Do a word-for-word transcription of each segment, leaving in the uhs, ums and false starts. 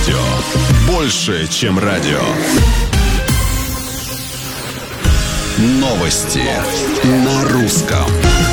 Больше, чем радио. Новости на русском.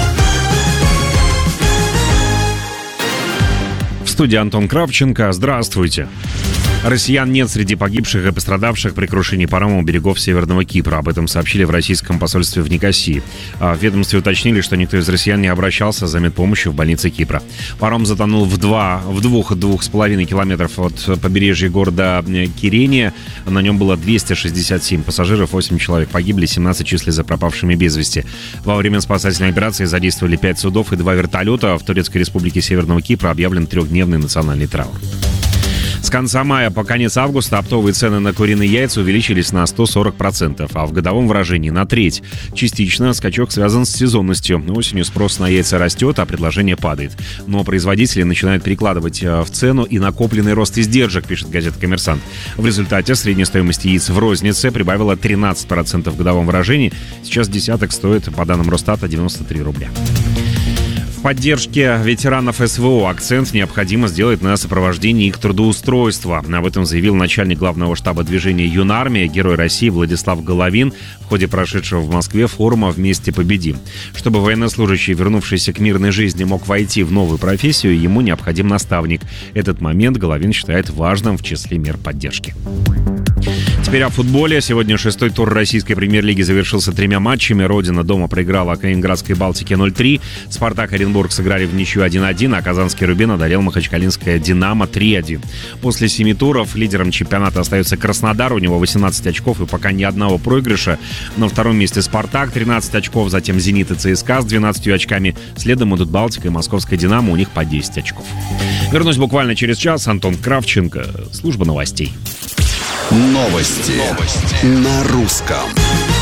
В студии Антон Кравченко. Здравствуйте. Россиян нет среди погибших и пострадавших при крушении парома у берегов Северного Кипра. Об этом сообщили в российском посольстве в Никосии. В ведомстве уточнили, что никто из россиян не обращался за медпомощью в больнице Кипра. Паром затонул в, два, в двух, двух с половиной километров от побережья города Кирения. На нем было двести шестьдесят семь пассажиров, восемь человек погибли, семнадцать числятся пропавшими без вести. Во время спасательной операции задействовали пять судов и два вертолета. В Турецкой республике Северного Кипра объявлен трехдневный национальный траур. С конца мая по конец августа оптовые цены на куриные яйца увеличились на сто сорок процентов, а в годовом выражении на треть. Частично скачок связан с сезонностью. Осенью спрос на яйца растет, а предложение падает. Но производители начинают перекладывать в цену и накопленный рост издержек, пишет газета «Коммерсант». В результате средняя стоимость яиц в рознице прибавила тринадцать процентов в годовом выражении. Сейчас десяток стоит, по данным Росстата, девяносто три рубля. В поддержке ветеранов СВО акцент необходимо сделать на сопровождении их трудоустройства. Об этом заявил начальник главного штаба движения «Юнармия», герой России Владислав Головин в ходе прошедшего в Москве форума «Вместе победим». Чтобы военнослужащий, вернувшийся к мирной жизни, мог войти в новую профессию, ему необходим наставник. Этот момент Головин считает важным в числе мер поддержки. Теперь о футболе. Сегодня шестой тур российской премьер-лиги завершился тремя матчами. Родина дома проиграла Калининградской «Балтике» ноль три. «Спартак» и «Оренбург» сыграли в ничью один один, а казанский «Рубин» одолел махачкалинское «Динамо» три один. После семи туров лидером чемпионата остается Краснодар. У него восемнадцать очков и пока ни одного проигрыша. На втором месте «Спартак» тринадцать очков, затем «Зенит» и «ЦСКА» с двенадцатью очками. Следом идут «Балтика» и московская «Динамо», у них по десять очков. Вернусь буквально через час. Антон Кравченко, служба новостей. Новости, Новости. На русском.